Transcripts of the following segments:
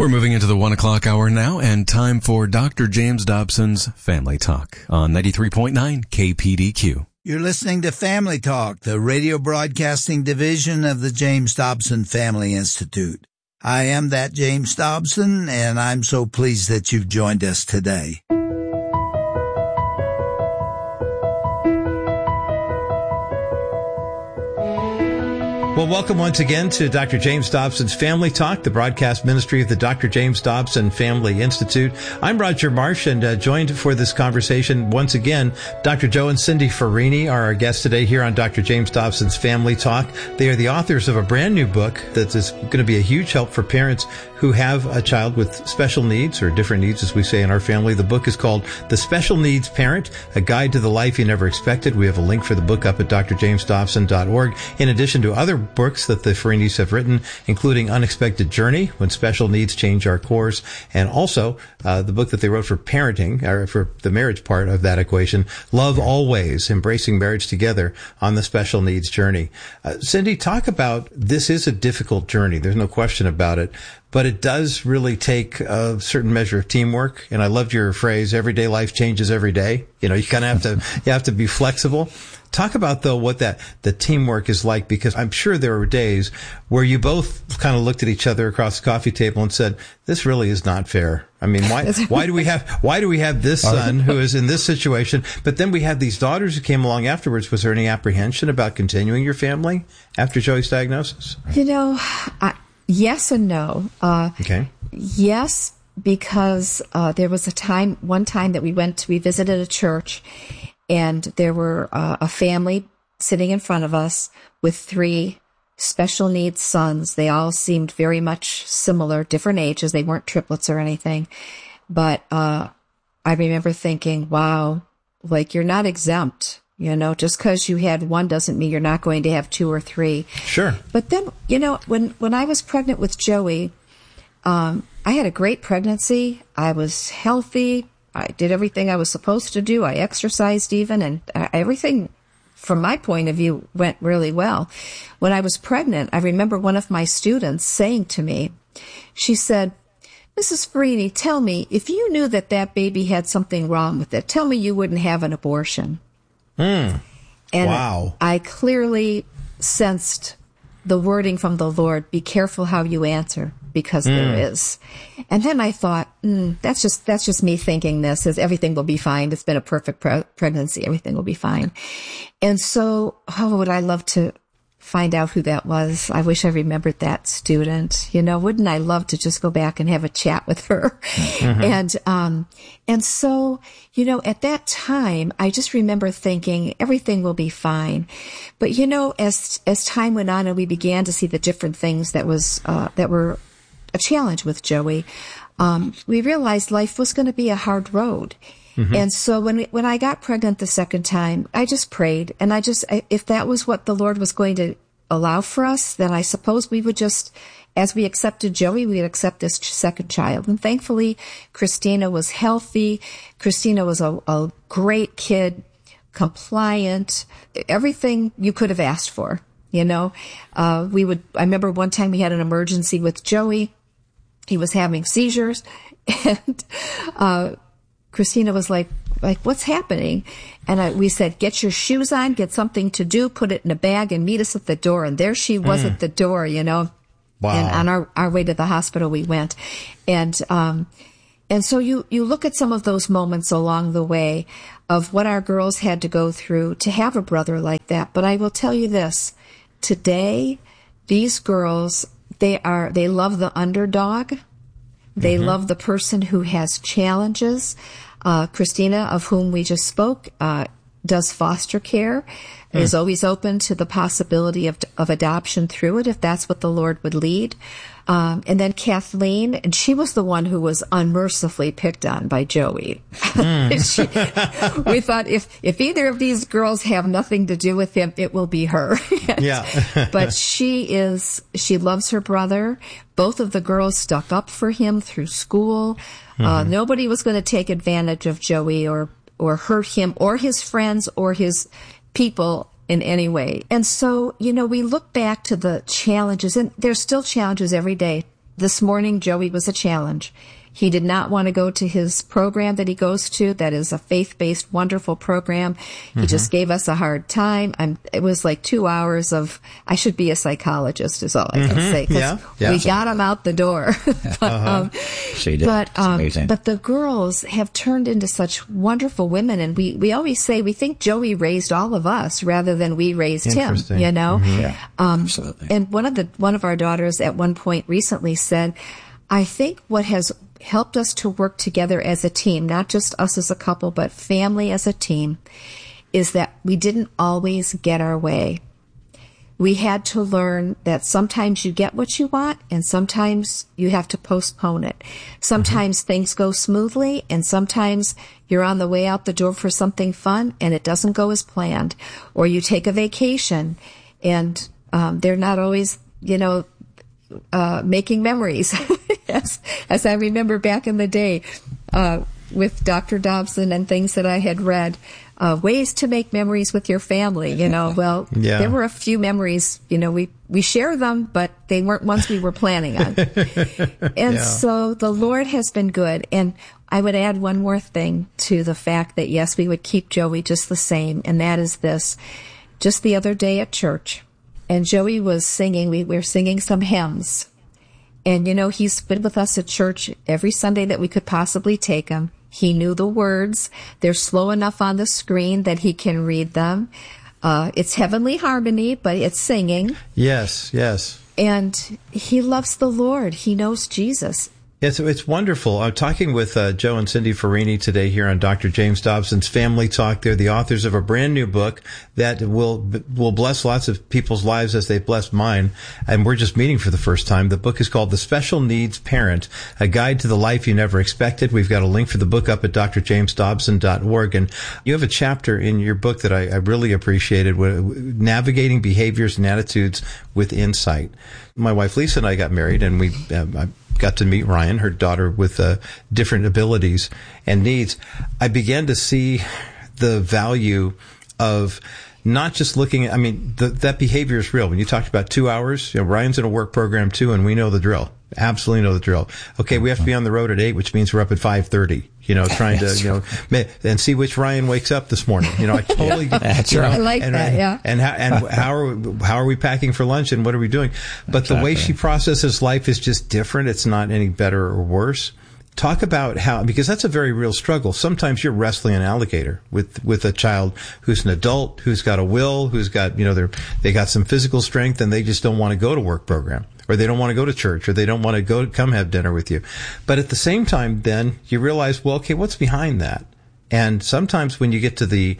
We're moving into the 1 o'clock hour now, and time for Dr. James Dobson's Family Talk on 93.9 KPDQ. You're listening to Family Talk, the radio broadcasting division of the James Dobson Family Institute. I am that James Dobson, and I'm so pleased that you've joined us today. Well, welcome once again to Dr. James Dobson's Family Talk, the broadcast ministry of the Dr. James Dobson Family Institute. I'm Roger Marsh, and joined for this conversation once again, Dr. Joe and Cindy Farini are our guests today here on Dr. James Dobson's Family Talk. They are the authors of a brand new book that is going to be a huge help for parents who have a child with special needs, or different needs, as we say in our family. The book is called The Special Needs Parent, A Guide to the Life You Never Expected. We have a link for the book up at drjamesdobson.org. In addition to other books that the Farinis have written, including Unexpected Journey, When Special Needs Change Our Course, and also the book that they wrote for parenting, or for the marriage part of that equation, Love Always, Embracing Marriage Together on the Special Needs Journey. Cindy, talk about, this is a difficult journey. There's no question about it. But it does really take a certain measure of teamwork. And I loved your phrase, everyday life changes every day. You know, you kind of have to be flexible. Talk about, though, what the teamwork is like, because I'm sure there were days where you both kind of looked at each other across the coffee table and said, this really is not fair. I mean, why do we have this son who is in this situation? But then we had these daughters who came along afterwards. Was there any apprehension about continuing your family after Joey's diagnosis? You know, yes and no. Okay. Yes, because there was one time that we visited a church, and there were a family sitting in front of us with 3 special needs sons. They all seemed very much similar, different ages. They weren't triplets or anything. But I remember thinking, wow, like, you're not exempt. You know, just because you had one doesn't mean you're not going to have 2 or 3. Sure. But then, you know, when I was pregnant with Joey, I had a great pregnancy. I was healthy. I did everything I was supposed to do. I exercised even, and everything from my point of view went really well. When I was pregnant, I remember one of my students saying to me, she said, Mrs. Farini, tell me, if you knew that baby had something wrong with it, tell me you wouldn't have an abortion. And wow. I clearly sensed the wording from the Lord, be careful how you answer, because there is. And then I thought, that's just me thinking this, is everything will be fine. It's been a perfect pregnancy. Everything will be fine. And so, would I love to find out who that was. I wish I remembered that student. You know, wouldn't I love to just go back and have a chat with her? Mm-hmm. And so, you know, at that time, I just remember thinking everything will be fine. But, you know, as time went on and we began to see the different things that were a challenge with Joey, we realized life was going to be a hard road. Mm-hmm. And so when I got pregnant the second time, I just prayed, and if that was what the Lord was going to allow for us, then I suppose we would just, as we accepted Joey, we'd accept this second child. And thankfully, Christina was healthy. Christina was a great kid, compliant, everything you could have asked for, you know. I remember one time we had an emergency with Joey. He was having seizures, and Christina was like, what's happening? And we said, get your shoes on, get something to do, put it in a bag, and meet us at the door. And there she was at the door, you know. Wow. And on our way to the hospital, we went. And so you look at some of those moments along the way of what our girls had to go through to have a brother like that. But I will tell you this, today, these girls, they love the underdog. They mm-hmm. love the person who has challenges. Christina, of whom we just spoke, does foster care, is always open to the possibility of adoption through it, if that's what the Lord would lead. And then Kathleen, and she was the one who was unmercifully picked on by Joey. We thought if either of these girls have nothing to do with him, it will be her. Yeah. But she loves her brother. Both of the girls stuck up for him through school. Mm-hmm. Nobody was going to take advantage of Joey or hurt him or his friends or his people in any way. And so, you know, we look back to the challenges, and there's still challenges every day this morning, Joey was a challenge. He did not want to go to his program that he goes to. That is a faith-based, wonderful program. He just gave us a hard time. It was like 2 hours of, I should be a psychologist is all I can say. We got him out the door. She did. It's amazing. But the girls have turned into such wonderful women. And we always say we think Joey raised all of us rather than we raised him, you know? Yeah, absolutely. And one of our daughters at one point recently said, I think what has helped us to work together as a team, not just us as a couple, but family as a team, is that we didn't always get our way. We had to learn that sometimes you get what you want and sometimes you have to postpone it. Sometimes things go smoothly and sometimes you're on the way out the door for something fun and it doesn't go as planned. Or you take a vacation and they're not always, making memories. As I remember back in the day, with Dr. Dobson and things that I had read, ways to make memories with your family, Well, there were a few memories, we share them, but they weren't ones we were planning on. And so the Lord has been good. And I would add one more thing to the fact that, yes, we would keep Joey just the same. And that is this. Just the other day at church, and Joey was singing, we were singing some hymns. And, he's been with us at church every Sunday that we could possibly take him. He knew the words. They're slow enough on the screen that he can read them. It's Heavenly Harmony, but it's singing. Yes. And he loves the Lord. He knows Jesus. It's wonderful. I'm talking with Joe and Cindy Farini today here on Dr. James Dobson's Family Talk. They're the authors of a brand new book that will bless lots of people's lives as they've blessed mine. And we're just meeting for the first time. The book is called The Special Needs Parent, A Guide to the Life You Never Expected. We've got a link for the book up at drjamesdobson.org. And you have a chapter in your book that I really appreciated, Navigating Behaviors and Attitudes with Insight. My wife Lisa and I got married, and I got to meet Ryan, her daughter, with different abilities and needs. I began to see the value of not just looking at, that behavior is real. When you talked about 2 hours, Ryan's in a work program too, and we know the drill. Absolutely know the drill. Okay, we have to be on the road at 8, which means we're up at 5:30. Trying to, and see which Ryan wakes up this morning. I totally that's right. I like that. Yeah. And how are we packing for lunch and what are we doing? But the way she processes life is just different. It's not any better or worse. Talk about how, because that's a very real struggle. Sometimes you're wrestling an alligator with a child who's an adult, who's got a will, who's got, they got some physical strength and they just don't want to go to work program, or they don't want to go to church, or they don't want to come have dinner with you. But at the same time, then you realize, well, okay, what's behind that? And sometimes when you get to the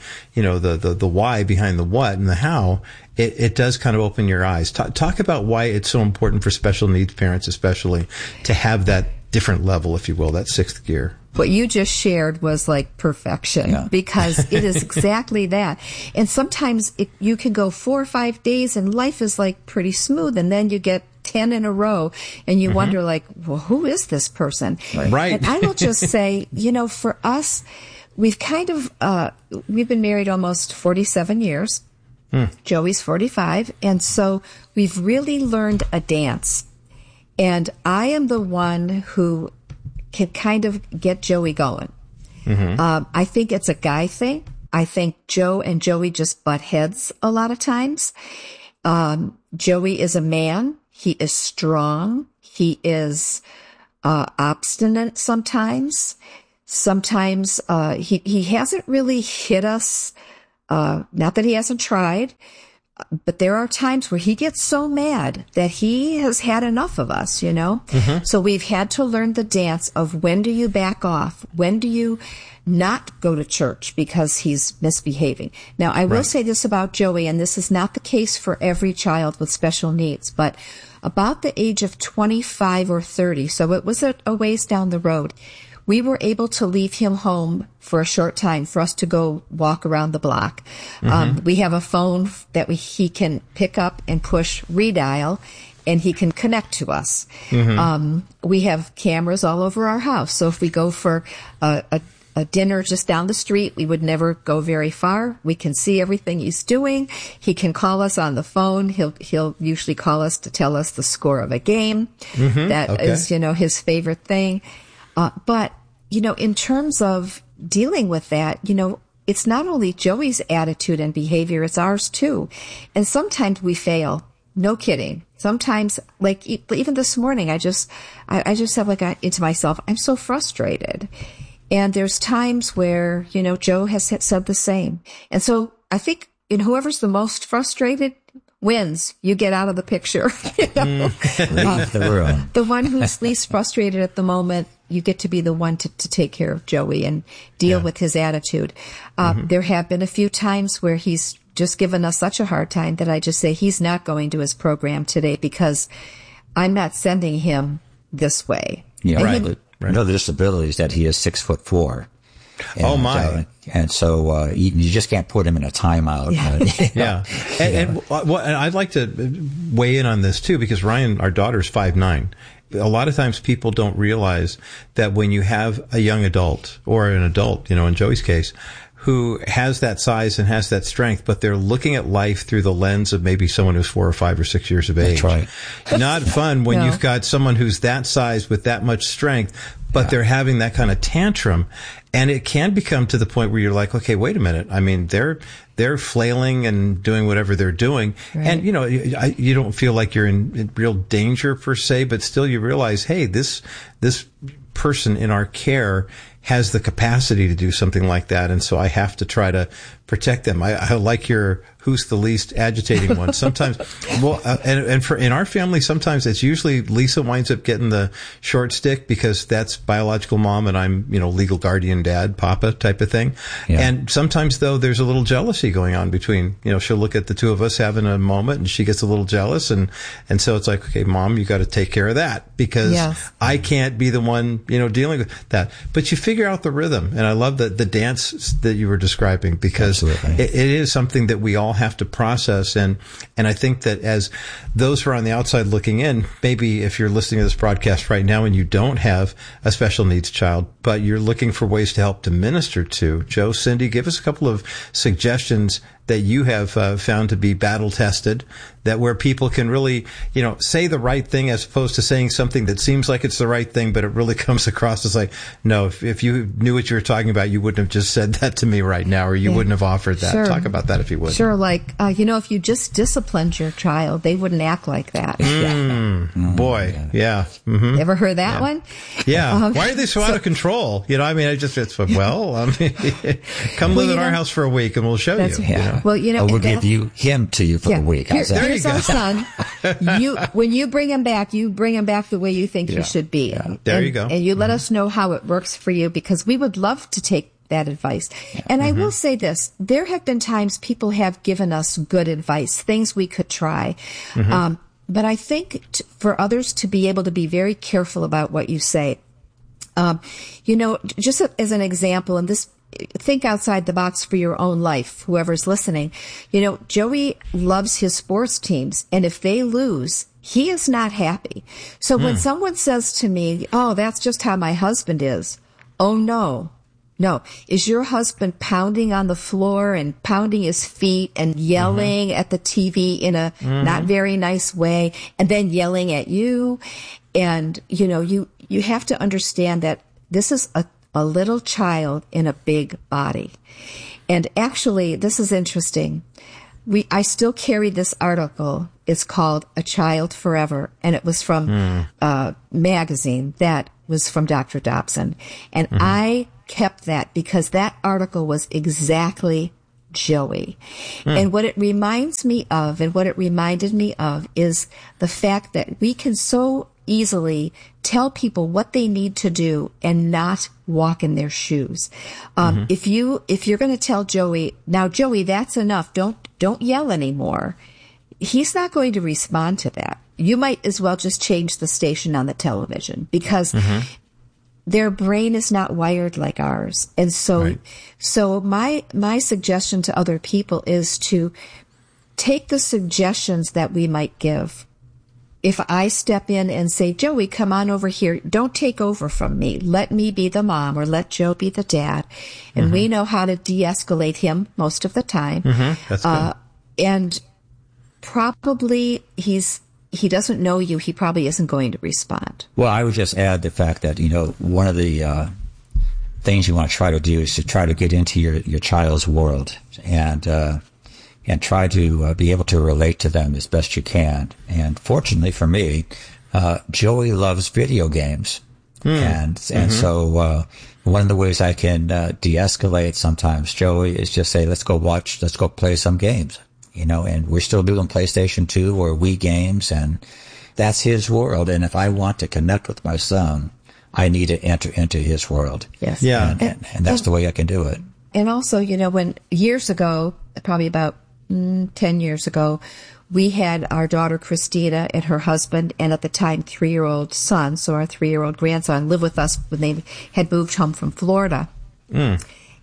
why behind the what and the how, it does kind of open your eyes. Talk about why it's so important for special needs parents, especially, to have that different level, if you will, that sixth gear. What you just shared was like perfection, because it is exactly that. And sometimes you can go 4 or 5 days and life is like pretty smooth, and then you get 10 in a row and you wonder like, well, who is this person? Right. And I will just say, for us, we've kind of, we've been married almost 47 years. Joey's 45. And so we've really learned a dance. And I am the one who can kind of get Joey going. I think it's a guy thing. I think Joe and Joey just butt heads a lot of times. Joey is a man. He is strong. He is obstinate sometimes. Sometimes he hasn't really hit us. Not that he hasn't tried. But there are times where he gets so mad that he has had enough of us, So we've had to learn the dance of when do you back off? When do you not go to church because he's misbehaving? Now, I will say this about Joey, and this is not the case for every child with special needs, but about the age of 25 or 30, so it was a ways down the road, we were able to leave him home for a short time for us to go walk around the block. We have a phone that he can pick up and push redial, and he can connect to us. We have cameras all over our house. So if we go for a a dinner just down the street. We would never go very far. We can see everything he's doing. He can call us on the phone. He'll usually call us to tell us the score of a game. That is, his favorite thing. But, in terms of dealing with that, it's not only Joey's attitude and behavior, it's ours too. And sometimes we fail. No kidding. Sometimes, like even this morning, I just have into myself, I'm so frustrated. And there's times where, Joe has said the same. And so I think whoever's the most frustrated wins. You get out of the picture. Leave the room. The one who's least frustrated at the moment, you get to be the one to take care of Joey and deal with his attitude. There have been a few times where he's just given us such a hard time that I just say he's not going to his program today because I'm not sending him this way. Yeah, right. Another disability is that he is 6'4". And, and so you just can't put him in a timeout. And I'd like to weigh in on this too, because Ryan, our daughter's 5'9". A lot of times people don't realize that when you have a young adult or an adult, in Joey's case, who has that size and has that strength, but they're looking at life through the lens of maybe someone who's 4 or 5 or 6 years of age. That's right. Not fun when you've got someone who's that size with that much strength, but they're having that kind of tantrum. And it can become to the point where you're like, okay, wait a minute. I mean, they're flailing and doing whatever they're doing. Right. And, you don't feel like you're in real danger per se, but still you realize, hey, this person in our care has the capacity to do something like that. And so I have to try to protect them. I like your who's the least agitating one. Sometimes, in our family, sometimes it's usually Lisa winds up getting the short stick because that's biological mom and I'm, legal guardian dad, papa type of thing. Yeah. And sometimes though, there's a little jealousy going on between, she'll look at the two of us having a moment and she gets a little jealous. And so it's like, okay, mom, you got to take care of that because I can't be the one, dealing with that. But you figure out the rhythm. And I love the dance that you were describing because it is something that we all have to process. And I think that as those who are on the outside looking in, maybe if you're listening to this broadcast right now and you don't have a special needs child, but you're looking for ways to help to minister to, Joe, Cindy, give us a couple of suggestions that you have found to be battle tested, that where people can really, say the right thing as opposed to saying something that seems like it's the right thing, but it really comes across as like, no, if you knew what you were talking about, you wouldn't have just said that to me right now, or you wouldn't have offered that. Sure. Talk about that if you would. Sure. Like, if you just disciplined your child, they wouldn't act like that. Boy. Yeah. Mm-hmm. Ever heard that one? Yeah. Why are they so out of control? Come live in our house for a week and we'll show you. Yeah. Well, we'll give him to you for the week. Here's our son. When you bring him back the way you think he should be. Yeah. There you go. And you let us know how it works for you because we would love to take that advice. And I will say this, there have been times people have given us good advice, things we could try. But I think for others to be able to be very careful about what you say, just as an example, and this, think outside the box for your own life, whoever's listening. Joey loves his sports teams, and if they lose, he is not happy. So when someone says to me, oh, that's just how my husband is. Oh, no. Is your husband pounding on the floor and pounding his feet and yelling at the TV in a not very nice way and then yelling at you? And, you have to understand that this is a little child in a big body. And actually, this is interesting. I still carry this article. It's called A Child Forever. And it was from a magazine that was from Dr. Dobson. And I kept that because that article was exactly Joey. And what it reminds me of and what it reminded me of is the fact that we can so easily tell people what they need to do and not walk in their shoes. If you're going to tell Joey, now Joey, that's enough. Don't yell anymore. He's not going to respond to that. You might as well just change the station on the television because their brain is not wired like ours. And so my suggestion to other people is to take the suggestions that we might give if I step in and say, Joey, come on over here, don't take over from me. Let me be the mom or let Joe be the dad. And we know how to de-escalate him most of the time. That's good. And probably he doesn't know you. He probably isn't going to respond. Well, I would just add the fact that, one of the things you want to try to do is to try to get into your child's world and try to be able to relate to them as best you can. And fortunately for me, Joey loves video games. And so one of the ways I can de-escalate sometimes, Joey, is just say, let's go play some games, and we're still doing PlayStation 2 or Wii games, and that's his world. And if I want to connect with my son, I need to enter into his world. Yes. Yeah. And that's the way I can do it. And also, when years ago, probably about 10 years ago, we had our daughter Christina and her husband and at the time 3-year-old son, so our 3-year-old grandson, live with us when they had moved home from Florida. And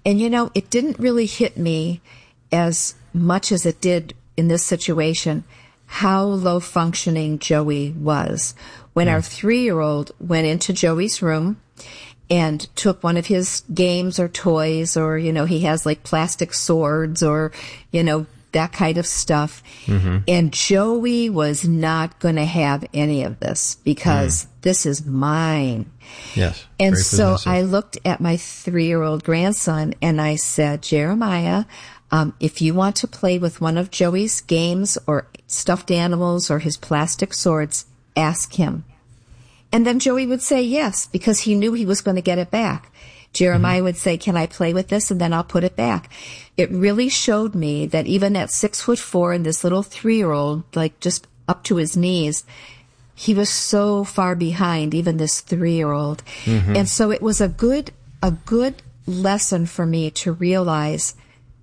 it didn't really hit me as much as it did in this situation how low functioning Joey was. When our 3-year-old went into Joey's room and took one of his games or toys, or, he has like plastic swords or, that kind of stuff. And Joey was not going to have any of this because this is mine. Yes. And so I looked at my 3-year-old grandson and I said, Jeremiah, if you want to play with one of Joey's games or stuffed animals or his plastic swords, ask him. And then Joey would say yes, because he knew he was going to get it back. Jeremiah would say, can I play with this? And then I'll put it back. It really showed me that even at 6'4" and this little 3-year-old, like just up to his knees, he was so far behind even this 3-year-old. And so it was a good lesson for me to realize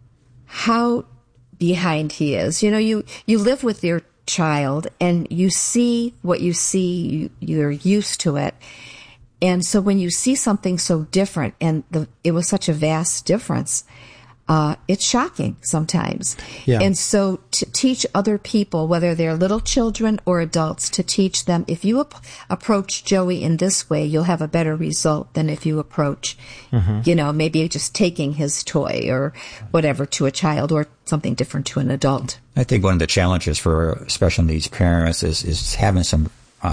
how behind he is. You live with your child and you see what you see, you're used to it. And so when you see something so different, and it was such a vast difference, it's shocking sometimes. Yeah. And so to teach other people, whether they're little children or adults, to teach them, if you approach Joey in this way, you'll have a better result than if you approach, maybe just taking his toy or whatever to a child or something different to an adult. I think one of the challenges for special needs parents is having some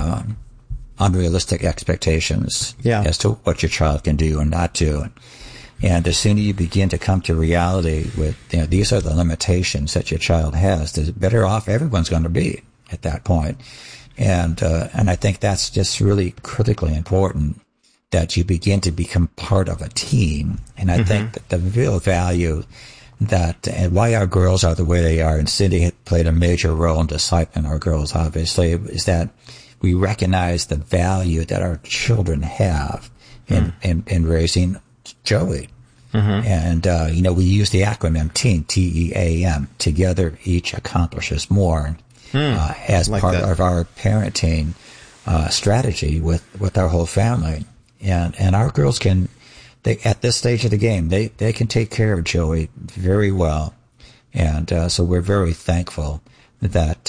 unrealistic expectations as to what your child can do and not do. And the sooner you begin to come to reality with, these are the limitations that your child has, the better off everyone's going to be at that point. And I think that's just really critically important, that you begin to become part of a team. And I think that the real value and why our girls are the way they are, and Cindy had played a major role in discipling our girls, obviously, is that we recognize the value that our children have in raising Joey. And, we use the acronym TEAM, T-E-A-M, together each accomplishes more, as like part of our parenting strategy with our whole family. And our girls at this stage of the game, they can take care of Joey very well. And so we're very thankful that,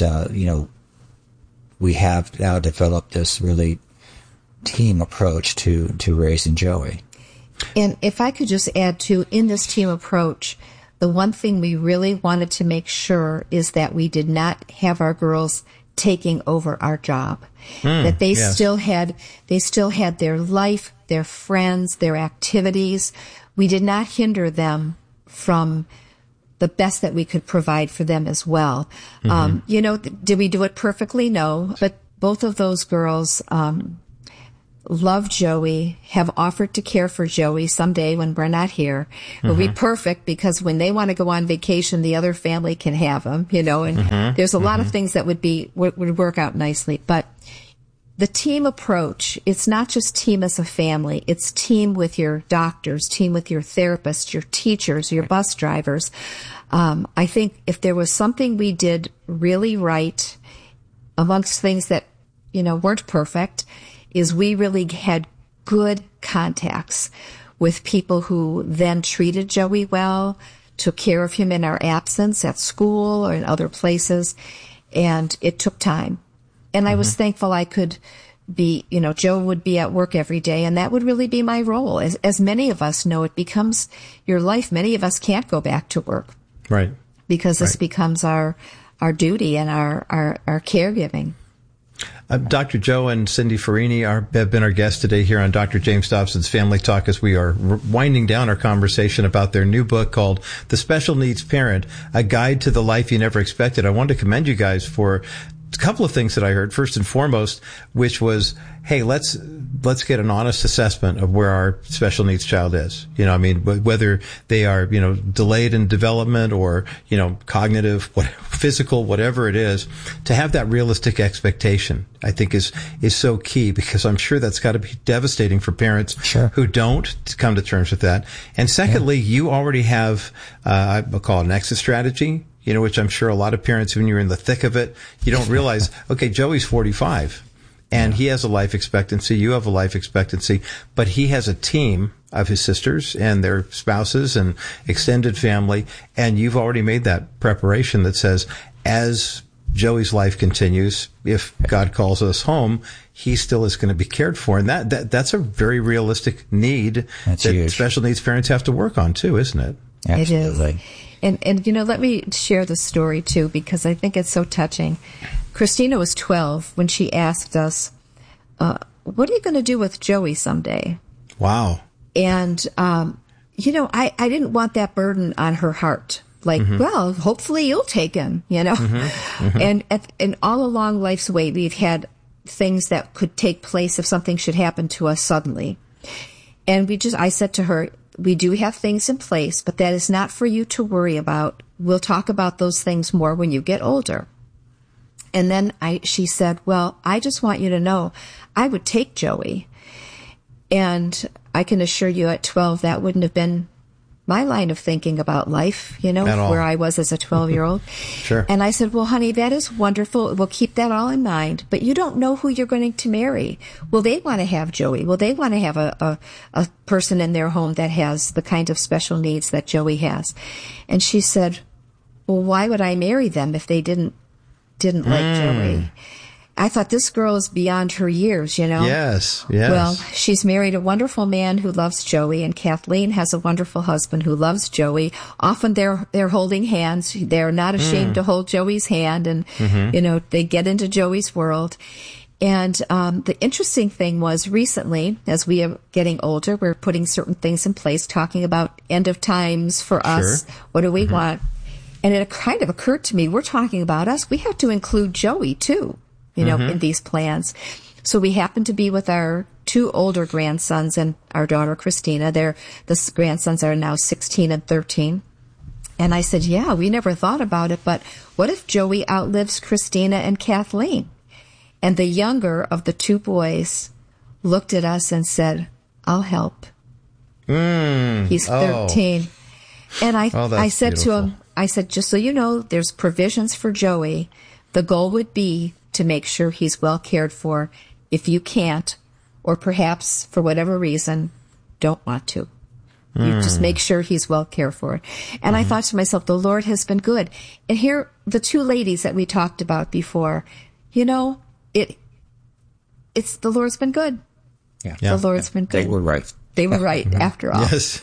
we have now developed this really team approach to raising Joey. And if I could just add too, in this team approach, the one thing we really wanted to make sure is that we did not have our girls taking over our job. That they still had their life, their friends, their activities. We did not hinder them from the best that we could provide for them as well. Did we do it perfectly? No. But both of those girls love Joey, have offered to care for Joey someday when we're not here. It'll be perfect because when they want to go on vacation, the other family can have them, and there's a lot of things that would work out nicely. But the team approach, it's not just team as a family, it's team with your doctors, team with your therapists, your teachers, your bus drivers. I think if there was something we did really right, amongst things that, weren't perfect, is we really had good contacts with people who then treated Joey well, took care of him in our absence at school or in other places. And it took time. And I was thankful I could be, Joe would be at work every day, and that would really be my role. As many of us know, it becomes your life. Many of us can't go back to work. Right. Because this becomes our duty and our caregiving. Dr. Joe and Cindy Farini have been our guests today here on Dr. James Dobson's Family Talk as we are winding down our conversation about their new book called The Special Needs Parent, A Guide to the Life You Never Expected. I wanted to commend you guys for a couple of things that I heard. First and foremost, which was, hey, let's get an honest assessment of where our special needs child is. Whether they are, delayed in development or, cognitive, physical, whatever it is, to have that realistic expectation, I think is so key, because I'm sure that's got to be devastating for parents who don't come to terms with that. And secondly, you already have, I'll call it an exit strategy, which I'm sure a lot of parents, when you're in the thick of it, you don't realize, okay, Joey's 45. And he has a life expectancy. You have a life expectancy, but he has a team of his sisters and their spouses and extended family. And you've already made that preparation that says, as Joey's life continues, if God calls us home, he still is going to be cared for. And that's a very realistic need that huge. Special needs parents have to work on too, isn't it? Absolutely. It is. And let me share the story too, because I think it's so touching. Christina was 12 when she asked us, what are you going to do with Joey someday? Wow. And, I didn't want that burden on her heart. Like, well, hopefully you'll take him, And all along life's way, we've had things that could take place if something should happen to us suddenly. And I said to her, we do have things in place, but that is not for you to worry about. We'll talk about those things more when you get older. And then she said, well, I just want you to know I would take Joey. And I can assure you at 12, that wouldn't have been my line of thinking about life, where I was as a 12-year-old. Sure. And I said, well, honey, that is wonderful. We'll keep that all in mind. But you don't know who you're going to marry. Will they want to have Joey? Will they want to have a person in their home that has the kind of special needs that Joey has? And she said, well, why would I marry them if they didn't like Joey? I thought, this girl is beyond her years, Yes. Well, she's married a wonderful man who loves Joey, and Kathleen has a wonderful husband who loves Joey. Often they're holding hands. They're not ashamed to hold Joey's hand, and, they get into Joey's world. And the interesting thing was, recently, as we are getting older, we're putting certain things in place, talking about end of times for us. What do we want? And it kind of occurred to me, we're talking about us. We have to include Joey, too. In these plans. So we happen to be with our two older grandsons and our daughter, Christina. The grandsons are now 16 and 13. And I said, yeah, we never thought about it, but what if Joey outlives Christina and Kathleen? And the younger of the two boys looked at us and said, I'll help. He's 13. And I said to him, just so you know, there's provisions for Joey. The goal would be to make sure he's well cared for. If you can't, or perhaps for whatever reason, don't want to, you just make sure he's well cared for. And I thought to myself, the Lord has been good. And here, the two ladies that we talked about before, it's the Lord's been good. Yeah. The Lord's been good. They were right. They were right, after all. Yes.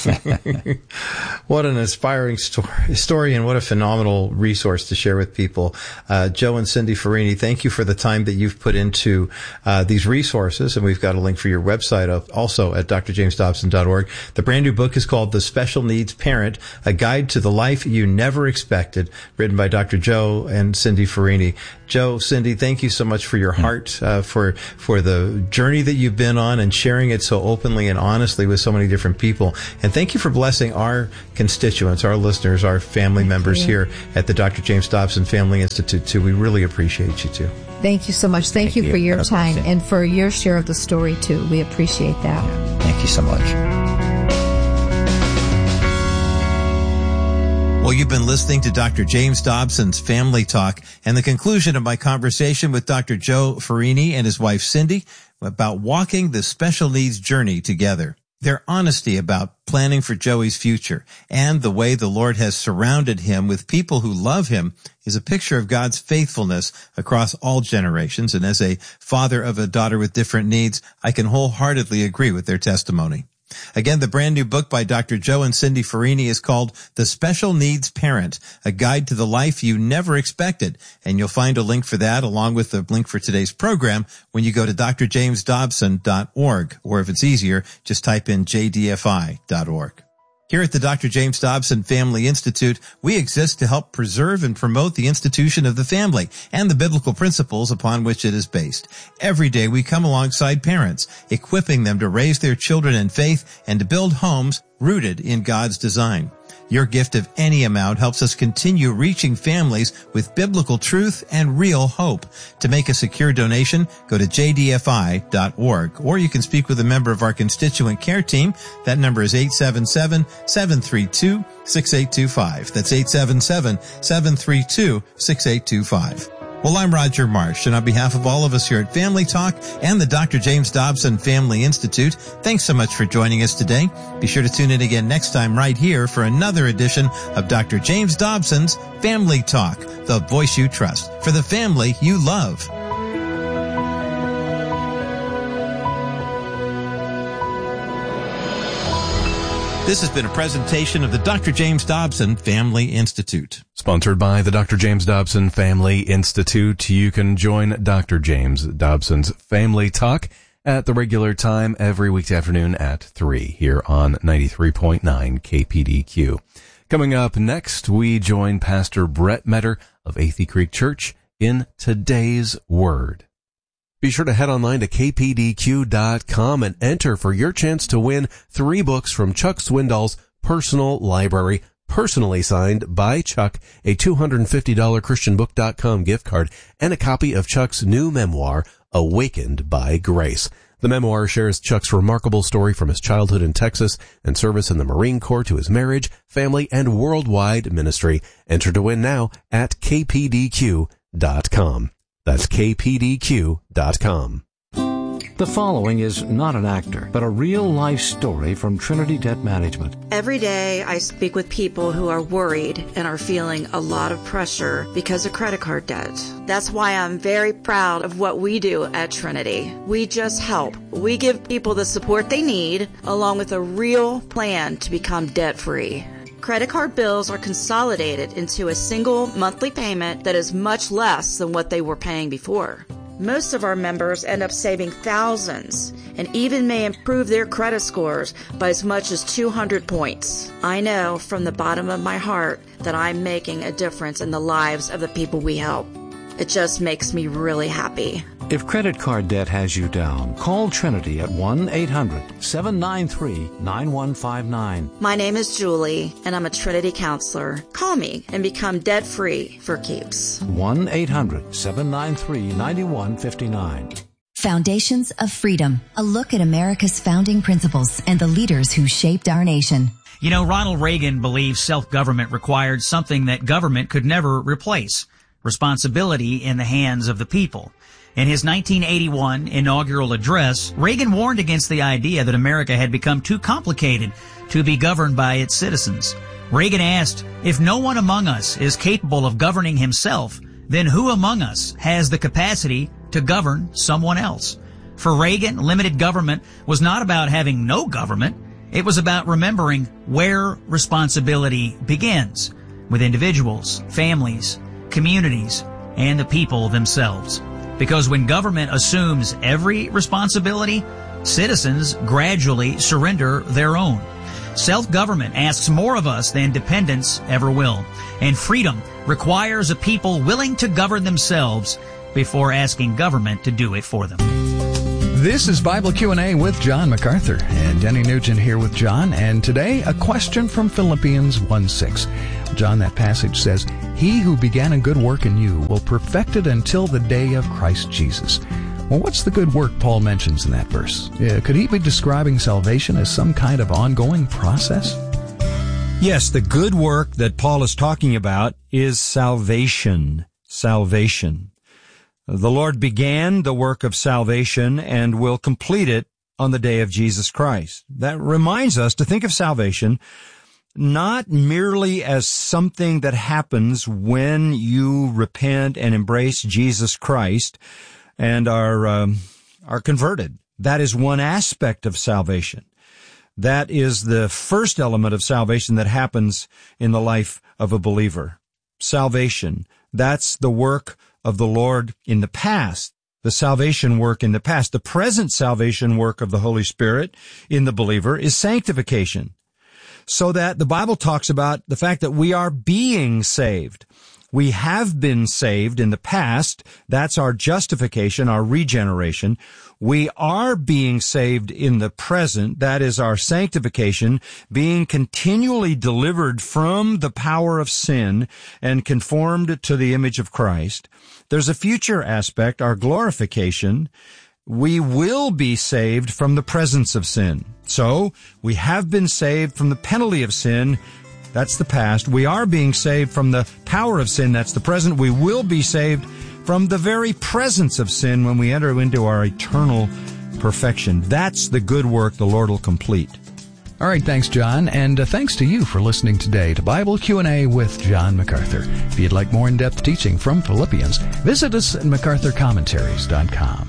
What an inspiring story, and what a phenomenal resource to share with people. Joe and Cindy Farini, thank you for the time that you've put into these resources, and we've got a link for your website also at drjamesdobson.org. The brand new book is called The Special Needs Parent, A Guide to the Life You Never Expected, written by Dr. Joe and Cindy Farini. Joe, Cindy, thank you so much for your heart, for the journey that you've been on and sharing it so openly and honestly with so many different people. And thank you for blessing our constituents, our listeners, our family members here at the Dr. James Dobson Family Institute too. We really appreciate you too. Thank you so much. Thank you for your time and for your share of the story too. We appreciate that. Yeah. Thank you so much. Well, you've been listening to Dr. James Dobson's Family Talk and the conclusion of my conversation with Dr. Joe Farini and his wife Cindy about walking the special needs journey together. Their honesty about planning for Joey's future and the way the Lord has surrounded him with people who love him is a picture of God's faithfulness across all generations. And as a father of a daughter with different needs, I can wholeheartedly agree with their testimony. Again, the brand new book by Dr. Joe and Cindy Farini is called The Special Needs Parent, a guide to the life you never expected. And you'll find a link for that along with the link for today's program when you go to drjamesdobson.org. Or if it's easier, just type in jdfi.org. Here at the Dr. James Dobson Family Institute, we exist to help preserve and promote the institution of the family and the biblical principles upon which it is based. Every day we come alongside parents, equipping them to raise their children in faith and to build homes rooted in God's design. Your gift of any amount helps us continue reaching families with biblical truth and real hope. To make a secure donation, go to jdfi.org, or you can speak with a member of our constituent care team. That number is 877-732-6825. That's 877-732-6825. Well, I'm Roger Marsh, and on behalf of all of us here at Family Talk and the Dr. James Dobson Family Institute, thanks so much for joining us today. Be sure to tune in again next time right here for another edition of Dr. James Dobson's Family Talk, the voice you trust for the family you love. This has been a presentation of the Dr. James Dobson Family Institute. Sponsored by the Dr. James Dobson Family Institute. You can join Dr. James Dobson's Family Talk at the regular time every weekday afternoon at 3 here on 93.9 KPDQ. Coming up next, we join Pastor Brett Metter of Athey Creek Church in Today's Word. Be sure to head online to kpdq.com and enter for your chance to win 3 books from Chuck Swindoll's personal library, personally signed by Chuck, a $250 ChristianBook.com gift card, and a copy of Chuck's new memoir, Awakened by Grace. The memoir shares Chuck's remarkable story from his childhood in Texas and service in the Marine Corps to his marriage, family, and worldwide ministry. Enter to win now at kpdq.com. That's kpdq.com. The following is not an actor, but a real-life story from Trinity Debt Management. Every day I speak with people who are worried and are feeling a lot of pressure because of credit card debt. That's why I'm very proud of what we do at Trinity. We just help. We give people the support they need, along with a real plan to become debt-free. Credit card bills are consolidated into a single monthly payment that is much less than what they were paying before. Most of our members end up saving thousands and even may improve their credit scores by as much as 200 points. I know from the bottom of my heart that I'm making a difference in the lives of the people we help. It just makes me really happy. If credit card debt has you down, call Trinity at 1-800-793-9159. My name is Julie, and I'm a Trinity counselor. Call me and become debt-free for keeps. 1-800-793-9159. Foundations of Freedom, a look at America's founding principles and the leaders who shaped our nation. You know, Ronald Reagan believed self-government required something that government could never replace: responsibility in the hands of the people. In his 1981 inaugural address, Reagan warned against the idea that America had become too complicated to be governed by its citizens. Reagan asked, if no one among us is capable of governing himself, then who among us has the capacity to govern someone else? For Reagan, limited government was not about having no government. It was about remembering where responsibility begins, with individuals, families, communities, and the people themselves. Because when government assumes every responsibility, citizens gradually surrender their own. Self-government asks more of us than dependence ever will. And freedom requires a people willing to govern themselves before asking government to do it for them. This is Bible Q&A with John MacArthur, and Denny Nugent here with John. And today, a question from Philippians 1:6. John, that passage says, "He who began a good work in you will perfect it until the day of Christ Jesus." Well, what's the good work Paul mentions in that verse? Could he be describing salvation as some kind of ongoing process? Yes, the good work that Paul is talking about is salvation. Salvation. The Lord began the work of salvation and will complete it on the day of Jesus Christ. That reminds us to think of salvation not merely as something that happens when you repent and embrace Jesus Christ and are converted. That is one aspect of salvation. That is the first element of salvation that happens in the life of a believer. Salvation, that's the work of the Lord in the past, the salvation work in the past. The present salvation work of the Holy Spirit in the believer is sanctification. So that the Bible talks about the fact that we are being saved. We have been saved in the past. That's our justification, our regeneration. We are being saved in the present. That is our sanctification, being continually delivered from the power of sin and conformed to the image of Christ. There's a future aspect, our glorification. We will be saved from the presence of sin. So, we have been saved from the penalty of sin. That's the past. We are being saved from the power of sin. That's the present. We will be saved from the very presence of sin when we enter into our eternal perfection. That's the good work the Lord will complete. All right, thanks, John, and thanks to you for listening today to Bible Q&A with John MacArthur. If you'd like more in-depth teaching from Philippians, visit us at MacArthurCommentaries.com.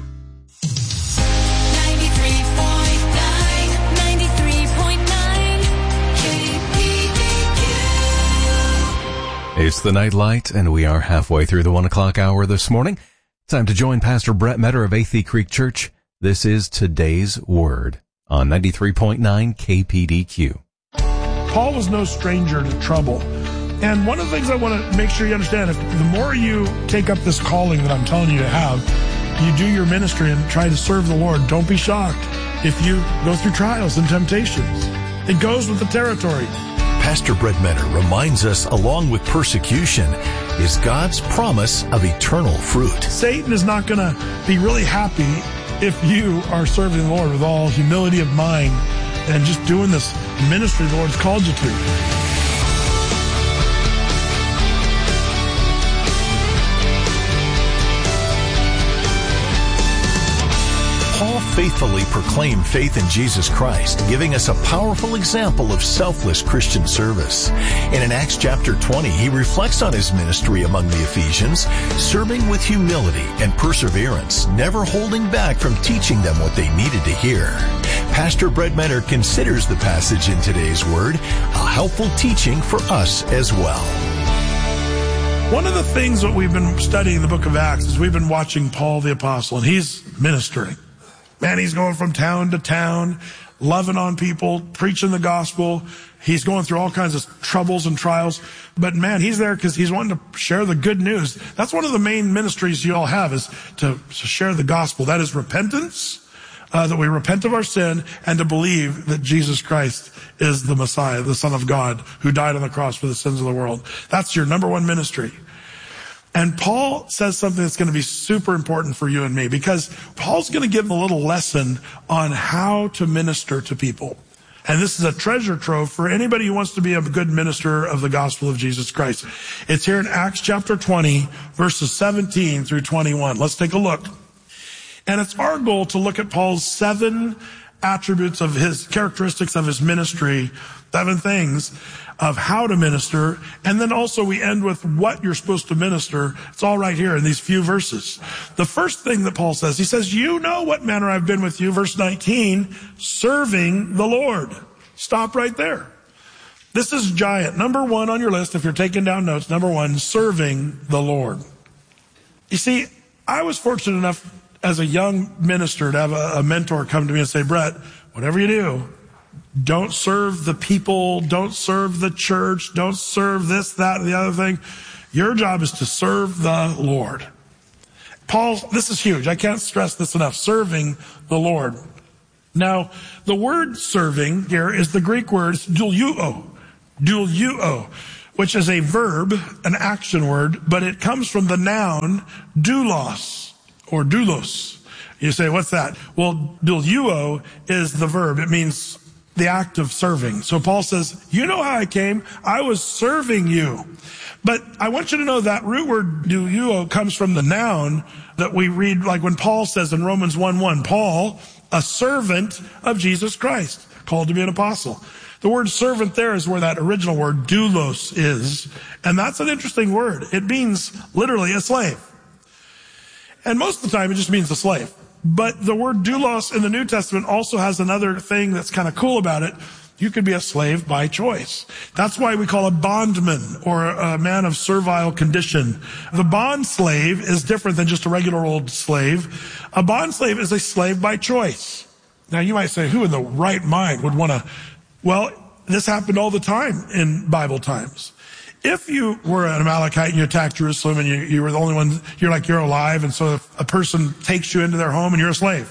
It's the Nightlight, and we are halfway through the 1 o'clock hour this morning. Time to join Pastor Brett Metter of Athey Creek Church. This is Today's Word on 93.9 KPDQ. Paul was no stranger to trouble. And one of the things I want to make sure you understand, if the more you take up this calling that I'm telling you to have, you do your ministry and try to serve the Lord, don't be shocked if you go through trials and temptations. It goes with the territory. Pastor Brett Metter reminds us, along with persecution, is God's promise of eternal fruit. Satan is not going to be really happy if you are serving the Lord with all humility of mind and just doing this ministry the Lord's called you to. Paul faithfully proclaimed faith in Jesus Christ, giving us a powerful example of selfless Christian service. And in Acts chapter 20, he reflects on his ministry among the Ephesians, serving with humility and perseverance, never holding back from teaching them what they needed to hear. Pastor Brett Metter considers the passage in today's Word a helpful teaching for us as well. One of the things that we've been studying in the book of Acts is we've been watching Paul the Apostle, and he's ministering. Man, he's going from town to town, loving on people, preaching the gospel. He's going through all kinds of troubles and trials. But man, he's there because he's wanting to share the good news. That's one of the main ministries you all have, is to share the gospel. That is repentance, that we repent of our sin, and to believe that Jesus Christ is the Messiah, the Son of God, who died on the cross for the sins of the world. That's your number one ministry. And Paul says something that's going to be super important for you and me, because Paul's going to give a little lesson on how to minister to people. And this is a treasure trove for anybody who wants to be a good minister of the gospel of Jesus Christ. It's here in Acts chapter 20, verses 17 through 21. Let's take a look. And it's our goal to look at Paul's 7 attributes of his characteristics of his ministry, 7 things of how to minister. And then also we end with what you're supposed to minister. It's all right here in these few verses. The first thing that Paul says, he says, you know what manner I've been with you. Verse 19, serving the Lord. Stop right there. This is giant. Number 1 on your list, if you're taking down notes, number 1, serving the Lord. You see, I was fortunate enough as a young minister to have a mentor come to me and say, Brett, whatever you do, don't serve the people, don't serve the church, don't serve this, that, and the other thing. Your job is to serve the Lord. Paul, this is huge. I can't stress this enough. Serving the Lord. Now, the word serving here is the Greek word douliuo, which is a verb, an action word, but it comes from the noun doulos or doulos. You say, what's that? Well, douliuo is the verb. It means the act of serving. So Paul says, you know how I came? I was serving you. But I want you to know that root word douliuo comes from the noun that we read, like when Paul says in Romans 1:1, Paul, a servant of Jesus Christ, called to be an apostle. The word servant there is where that original word doulos is, and that's an interesting word. It means literally a slave. And most of the time it just means a slave. But the word doulos in the New Testament also has another thing that's kind of cool about it. You could be a slave by choice. That's why we call a bondman or a man of servile condition. The bond slave is different than just a regular old slave. A bond slave is a slave by choice. Now you might say, who in the right mind would want to? Well, this happened all the time in Bible times. If you were an Amalekite and you attacked Jerusalem and you were the only one, you're alive, and so if a person takes you into their home and you're a slave,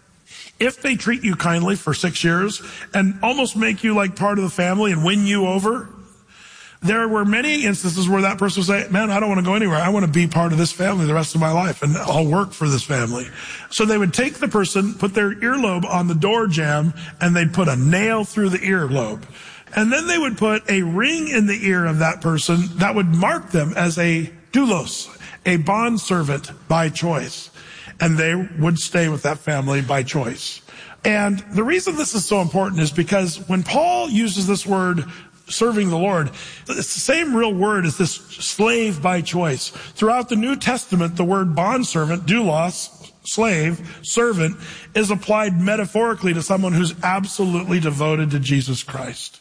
if they treat you kindly for 6 years and almost make you like part of the family and win you over, there were many instances where that person would say, man, I don't want to go anywhere. I want to be part of this family the rest of my life, and I'll work for this family. So they would take the person, put their earlobe on the door jamb, and they'd put a nail through the earlobe. And then they would put a ring in the ear of that person that would mark them as a doulos, a bondservant by choice. And they would stay with that family by choice. And the reason this is so important is because when Paul uses this word, serving the Lord, it's the same real word as this slave by choice. Throughout the New Testament, the word bondservant, doulos, slave, servant, is applied metaphorically to someone who's absolutely devoted to Jesus Christ.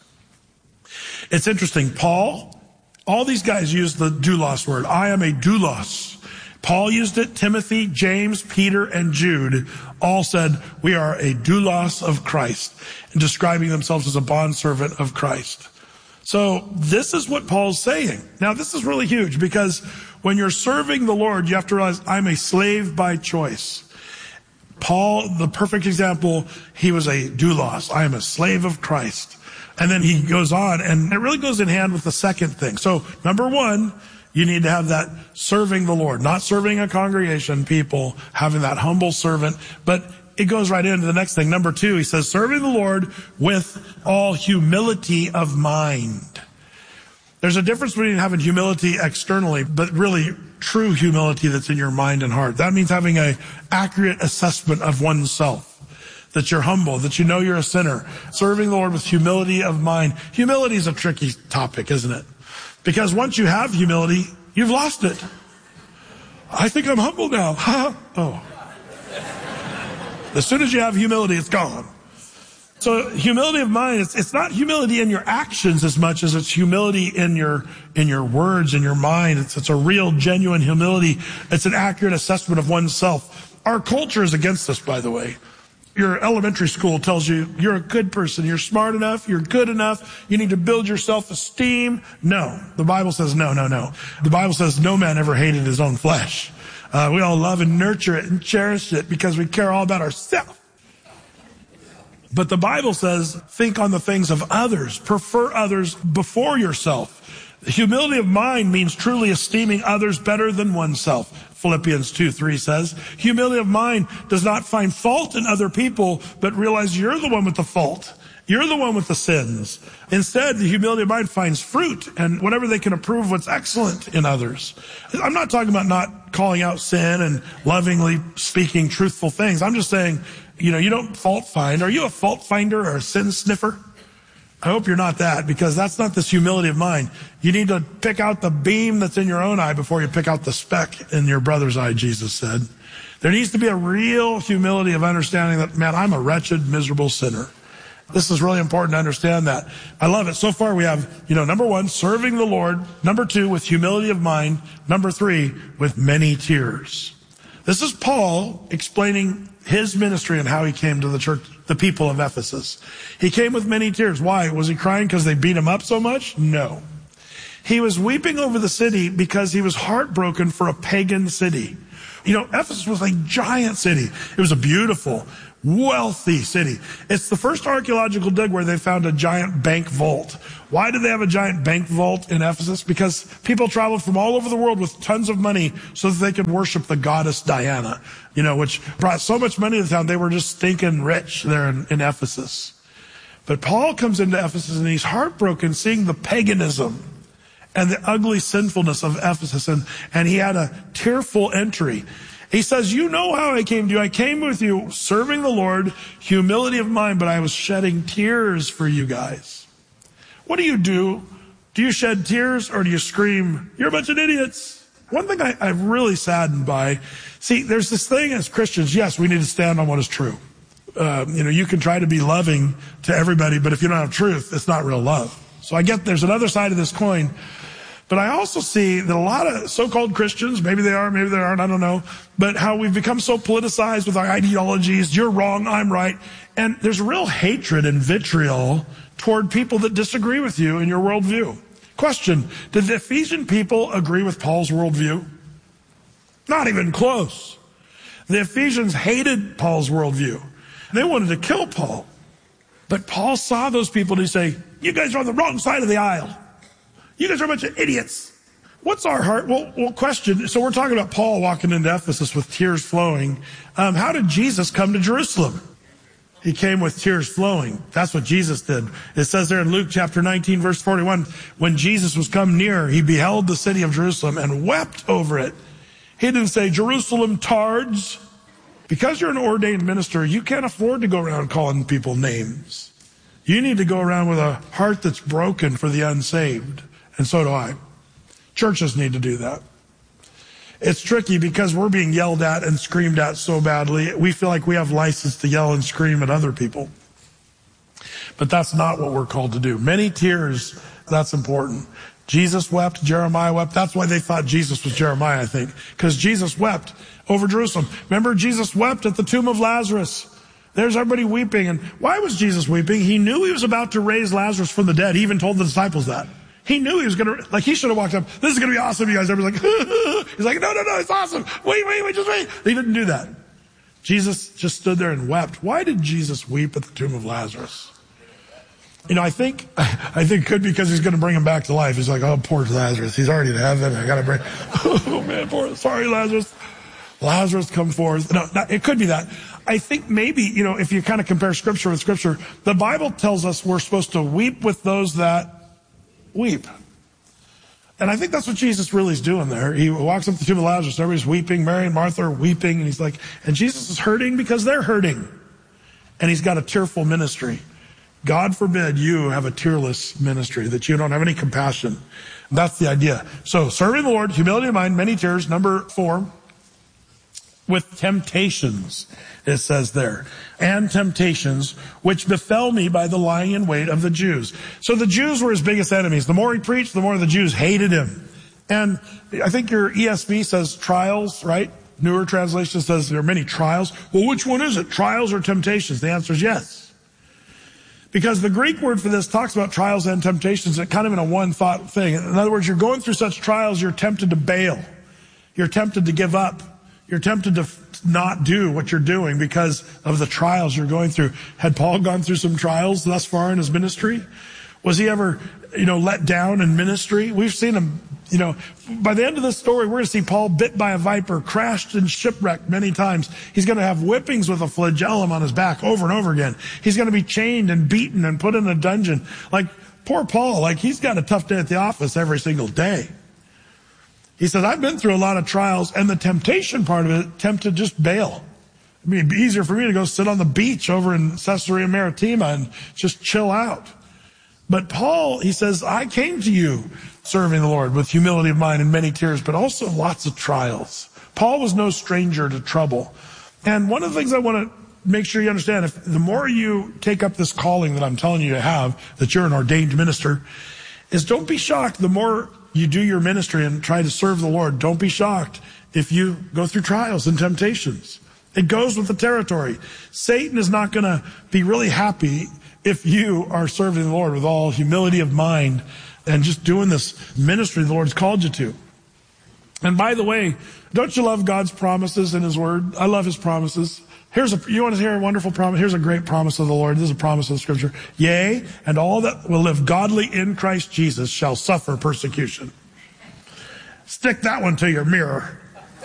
It's interesting. Paul, all these guys use the doulos word. I am a doulos. Paul used it. Timothy, James, Peter, and Jude all said, we are a doulos of Christ, and describing themselves as a bondservant of Christ. So this is what Paul's saying. Now, this is really huge because when you're serving the Lord, you have to realize I'm a slave by choice. Paul, the perfect example, he was a doulos. I am a slave of Christ. And then he goes on, and it really goes in hand with the second thing. So, number one, you need to have that serving the Lord, not serving a congregation, people, having that humble servant. But it goes right into the next thing. Number two, he says, serving the Lord with all humility of mind. There's a difference between having humility externally, but really true humility that's in your mind and heart. That means having an accurate assessment of oneself. That you're humble, that you know you're a sinner. Serving the Lord with humility of mind. Humility is a tricky topic, isn't it? Because once you have humility, you've lost it. I think I'm humble now. Oh. As soon as you have humility, it's gone. So humility of mind, it's not humility in your actions as much as it's humility in your words, in your mind. It's a real, genuine humility. It's an accurate assessment of oneself. Our culture is against this, by the way. Your elementary school tells you you're a good person, you're smart enough, you're good enough, you need to build your self-esteem. No. The Bible says no. The Bible says no man ever hated his own flesh. We all love and nurture it and cherish it because we care all about ourselves. But the Bible says think on the things of others, prefer others before yourself. Humility of mind means truly esteeming others better than oneself. Philippians 2:3 says, humility of mind does not find fault in other people, but realize you're the one with the fault. You're the one with the sins. Instead, the humility of mind finds fruit and whatever they can approve what's excellent in others. I'm not talking about not calling out sin and lovingly speaking truthful things. I'm just saying, you don't fault find. Are you a fault finder or a sin sniffer? I hope you're not that, because that's not this humility of mind. You need to pick out the beam that's in your own eye before you pick out the speck in your brother's eye, Jesus said. There needs to be a real humility of understanding that, man, I'm a wretched, miserable sinner. This is really important to understand that. I love it. So far we have, number one, serving the Lord. Number two, with humility of mind. Number three, with many tears. This is Paul explaining his ministry and how he came to the church, the people of Ephesus. He came with many tears. Why? Was he crying because they beat him up so much? No. He was weeping over the city because he was heartbroken for a pagan city. Ephesus was a giant city. It was a beautiful, wealthy city. It's the first archaeological dig where they found a giant bank vault. Why did they have a giant bank vault in Ephesus? Because people traveled from all over the world with tons of money so that they could worship the goddess Diana, which brought so much money to the town. They were just stinking rich there in Ephesus. But Paul comes into Ephesus and he's heartbroken seeing the paganism and the ugly sinfulness of Ephesus. And he had a tearful entry. He says, you know how I came to you. I came with you serving the Lord, humility of mind, but I was shedding tears for you guys. What do? Do you shed tears or do you scream, you're a bunch of idiots? One thing I'm really saddened by, see, there's this thing as Christians, yes, we need to stand on what is true. You can try to be loving to everybody, but if you don't have truth, it's not real love. So I get there's another side of this coin. But I also see that a lot of so-called Christians, maybe they are, maybe they aren't, I don't know, but how we've become so politicized with our ideologies, you're wrong, I'm right. And there's real hatred and vitriol toward people that disagree with you in your worldview. Question, did the Ephesian people agree with Paul's worldview? Not even close. The Ephesians hated Paul's worldview. They wanted to kill Paul. But Paul saw those people and he say, you guys are on the wrong side of the aisle. You guys are a bunch of idiots. What's our heart? Well, question. So we're talking about Paul walking into Ephesus with tears flowing. How did Jesus come to Jerusalem? He came with tears flowing. That's what Jesus did. It says there in Luke chapter 19, verse 41, when Jesus was come near, he beheld the city of Jerusalem and wept over it. He didn't say, Jerusalem tards. Because you're an ordained minister, you can't afford to go around calling people names. You need to go around with a heart that's broken for the unsaved. And so do I. Churches need to do that. It's tricky because we're being yelled at and screamed at so badly. We feel like we have license to yell and scream at other people. But that's not what we're called to do. Many tears, that's important. Jesus wept, Jeremiah wept. That's why they thought Jesus was Jeremiah, I think. Because Jesus wept over Jerusalem. Remember, Jesus wept at the tomb of Lazarus. There's everybody weeping. And why was Jesus weeping? He knew he was about to raise Lazarus from the dead. He even told the disciples that. He knew he was going to, he should have walked up. This is going to be awesome, you guys. Everybody's like, he's like, no, it's awesome. Wait, just wait. He didn't do that. Jesus just stood there and wept. Why did Jesus weep at the tomb of Lazarus? I think it could be because he's going to bring him back to life. He's like, oh, poor Lazarus. He's already in heaven. I got to bring, oh man, sorry, Lazarus. Lazarus, come forth. No, it could be that. I think maybe, if you kind of compare scripture with scripture, the Bible tells us we're supposed to weep with those that weep. And I think that's what Jesus really is doing there. He walks up to the tomb of Lazarus, everybody's weeping, Mary and Martha are weeping, and he's like, and Jesus is hurting because they're hurting. And he's got a tearful ministry. God forbid you have a tearless ministry, that you don't have any compassion. That's the idea. So serving the Lord, humility of mind, many tears. Number 4, with temptations, it says there. And temptations, which befell me by the lying in wait of the Jews. So the Jews were his biggest enemies. The more he preached, the more the Jews hated him. And I think your ESV says trials, right? Newer translation says there are many trials. Well, which one is it? Trials or temptations? The answer is yes. Because the Greek word for this talks about trials and temptations kind of in a one thought thing. In other words, you're going through such trials, you're tempted to bail. You're tempted to give up. You're tempted to not do what you're doing because of the trials you're going through. Had Paul gone through some trials thus far in his ministry? Was he ever, let down in ministry? We've seen him, by the end of this story, we're going to see Paul bit by a viper, crashed and shipwrecked many times. He's going to have whippings with a flagellum on his back over and over again. He's going to be chained and beaten and put in a dungeon. Poor Paul, he's got a tough day at the office every single day. He says, I've been through a lot of trials, and the temptation part of it, tempted to just bail. It'd be easier for me to go sit on the beach over in Caesarea Maritima and just chill out. But Paul, he says, I came to you serving the Lord with humility of mind and many tears, but also lots of trials. Paul was no stranger to trouble. And one of the things I want to make sure you understand, if the more you take up this calling that I'm telling you to have, that you're an ordained minister, is don't be shocked the more you do your ministry and try to serve the Lord. Don't be shocked if you go through trials and temptations. It goes with the territory. Satan is not going to be really happy if you are serving the Lord with all humility of mind and just doing this ministry the Lord's called you to. And by the way, don't you love God's promises in his word? I love his promises. You want to hear a wonderful promise? Here's a great promise of the Lord. This is a promise of the scripture. Yea, and all that will live godly in Christ Jesus shall suffer persecution. Stick that one to your mirror.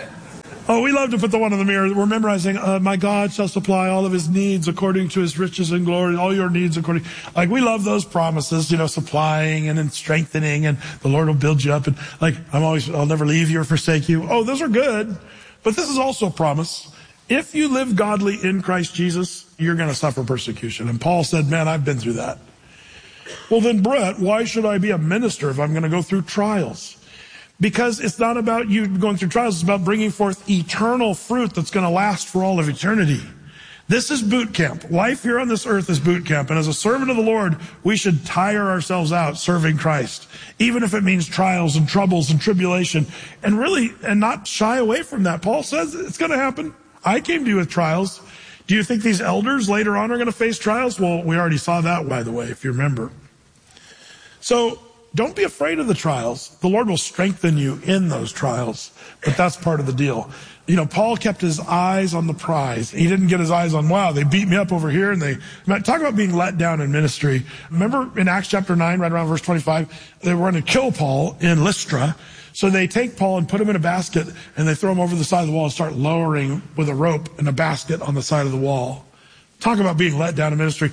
Oh, we love to put the one in the mirror. We're memorizing, my God shall supply all of his needs according to his riches and glory, all your needs according. We love those promises, supplying and strengthening, and the Lord will build you up. And I'll never leave you or forsake you. Oh, those are good. But this is also a promise. If you live godly in Christ Jesus, you're going to suffer persecution. And Paul said, man, I've been through that. Well then, Brett, why should I be a minister if I'm going to go through trials? Because it's not about you going through trials. It's about bringing forth eternal fruit that's going to last for all of eternity. This is boot camp. Life here on this earth is boot camp. And as a servant of the Lord, we should tire ourselves out serving Christ, even if it means trials and troubles and tribulation, and not shy away from that. Paul says it's going to happen. I came to you with trials. Do you think these elders later on are going to face trials? Well, we already saw that, by the way, if you remember. So don't be afraid of the trials. The Lord will strengthen you in those trials, but that's part of the deal. You know, Paul kept his eyes on the prize. He didn't get his eyes on, wow, they beat me up over here. And talk about being let down in ministry. Remember in Acts chapter 9, right around verse 25, they were going to kill Paul in Lystra. So they take Paul and put him in a basket, and they throw him over the side of the wall and start lowering with a rope and a basket on the side of the wall. Talk about being let down in ministry.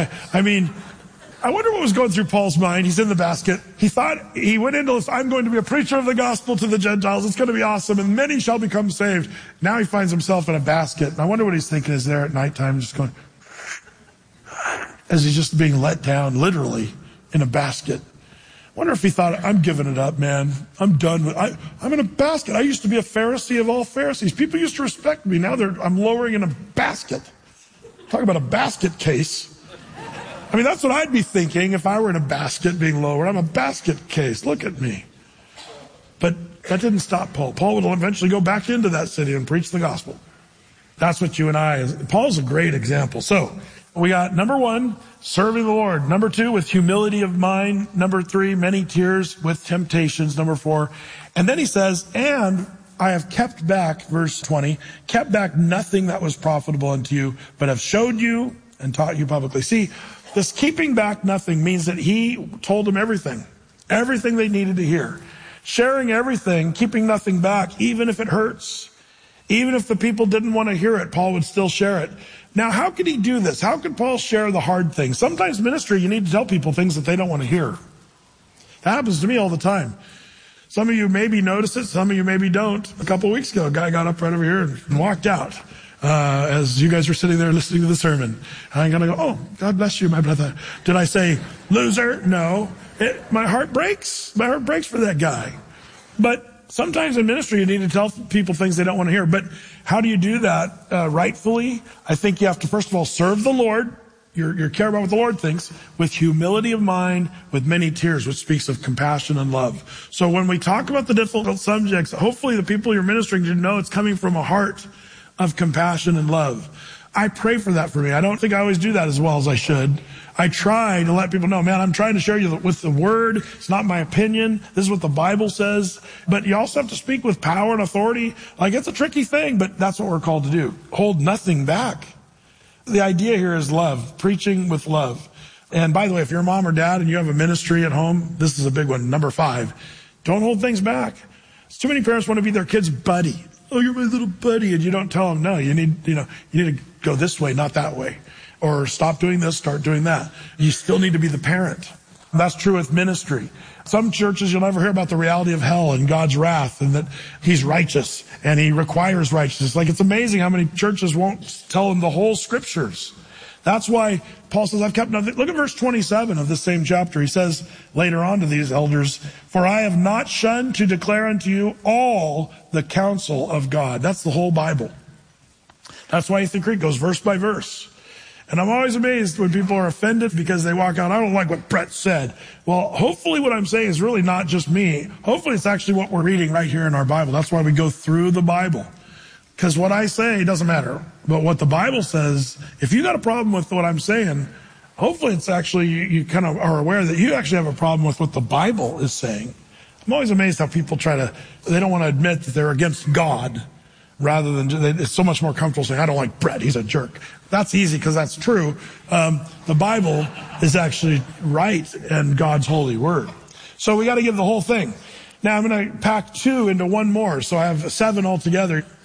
I wonder what was going through Paul's mind. He's in the basket. He thought, he went into this, I'm going to be a preacher of the gospel to the Gentiles. It's going to be awesome, and many shall become saved. Now he finds himself in a basket. And I wonder what he's thinking is there at nighttime, just going, as he's just being let down, literally, in a basket. I wonder if he thought, I'm giving it up, man. I'm done with I'm in a basket. I used to be a Pharisee of all Pharisees. People used to respect me. Now I'm lowering in a basket. Talk about a basket case. I mean, that's what I'd be thinking if I were in a basket being lowered. I'm a basket case. Look at me. But that didn't stop Paul. Paul would eventually go back into that city and preach the gospel. That's what you and Paul's a great example. So we got number 1, serving the Lord. Number 2, with humility of mind. Number 3, many tears with temptations. Number 4. And then he says, and I have kept back, verse 20, kept back nothing that was profitable unto you, but have showed you and taught you publicly. See, this keeping back nothing means that he told them everything they needed to hear. Sharing everything, keeping nothing back, even if it hurts. Even if the people didn't want to hear it, Paul would still share it. Now, how could he do this? How could Paul share the hard things? Sometimes ministry, you need to tell people things that they don't want to hear. That happens to me all the time. Some of you maybe notice it, some of you maybe don't. A couple of weeks ago, a guy got up right over here and walked out. As you guys were sitting there listening to the sermon. I'm going to go, oh, God bless you, my brother. Did I say, loser? No. My heart breaks. My heart breaks for that guy. But sometimes in ministry, you need to tell people things they don't want to hear. But how do you do that rightfully? I think you have to, first of all, serve the Lord. You're care about what the Lord thinks, with humility of mind, with many tears, which speaks of compassion and love. So when we talk about the difficult subjects, hopefully the people you're ministering to know it's coming from a heart of compassion and love. I pray for that for me. I don't think I always do that as well as I should. I try to let people know, man, I'm trying to share you with the word. It's not my opinion. This is what the Bible says. But you also have to speak with power and authority. Like, it's a tricky thing, but that's what we're called to do. Hold nothing back. The idea here is love, preaching with love. And by the way, if you're a mom or dad and you have a ministry at home, this is a big one. Number 5, don't hold things back. Too many parents want to be their kid's buddy. Oh, you're my little buddy. And you don't tell them, no, you need to go this way, not that way. Or stop doing this, start doing that. You still need to be the parent. That's true with ministry. Some churches, you'll never hear about the reality of hell and God's wrath and that he's righteous and he requires righteousness. Like, it's amazing how many churches won't tell them the whole scriptures. That's why Paul says, I've kept nothing. Look at verse 27 of this same chapter. He says later on to these elders, for I have not shunned to declare unto you all the counsel of God. That's the whole Bible. That's why Ethan Creek goes verse by verse. And I'm always amazed when people are offended because they walk out, I don't like what Brett said. Well, hopefully what I'm saying is really not just me. Hopefully it's actually what we're reading right here in our Bible. That's why we go through the Bible. Because what I say doesn't matter. But what the Bible says, if you got a problem with what I'm saying, hopefully it's actually, you kind of are aware that you actually have a problem with what the Bible is saying. I'm always amazed how people they don't want to admit that they're against God, rather than, it's so much more comfortable saying, I don't like Brett, he's a jerk. That's easy because that's true. The Bible is actually right and God's holy word. So we got to give the whole thing. Now I'm going to pack 2 into one more. So I have 7 altogether.